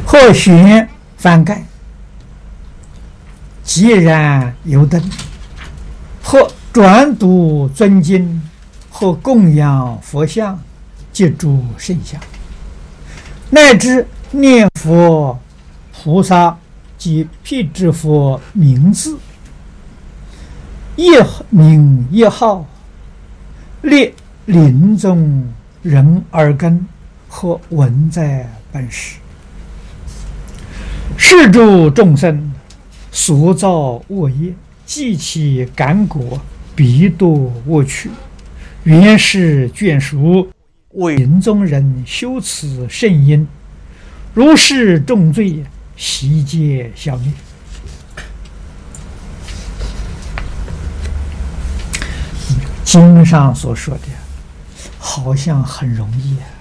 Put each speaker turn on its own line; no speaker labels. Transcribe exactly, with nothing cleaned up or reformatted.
或悬翻盖，既然油灯；或转读尊经，或供养佛像，借诸圣像，乃至念佛菩萨及辟支佛名字，一名一号，列临终人耳根，或闻在本时。是诸众生所造恶业，既其感果，必堕恶趣。原是眷属为临终人修此圣因，如是重罪，悉皆消灭。经上所说的好像很容易啊，